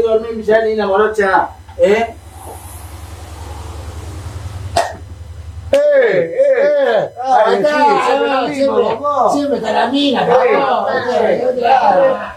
dormir ya ni la morocha, ¿eh? Ahí está, siempre está la mina,